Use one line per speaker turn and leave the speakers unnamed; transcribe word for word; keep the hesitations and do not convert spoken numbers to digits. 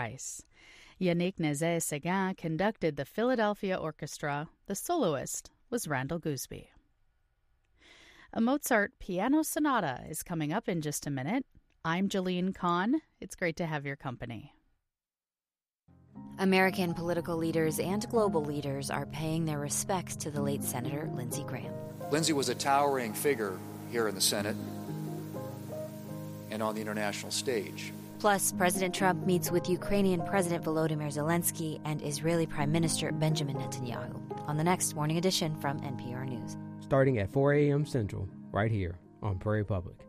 Rice. Yannick Nézet-Séguin conducted the Philadelphia Orchestra. The soloist was Randall Gooseby. A Mozart piano sonata is coming up in just a minute. I'm Jalene Kahn. It's great to have your company.
American political leaders and global leaders are paying their respects to the late Senator Lindsey Graham.
Lindsey was a towering figure here in the Senate and on the international stage.
Plus, President Trump meets with Ukrainian President Volodymyr Zelensky and Israeli Prime Minister Benjamin Netanyahu on the next Morning Edition from N P R News.
Starting at four a.m. Central, right here on Prairie Public.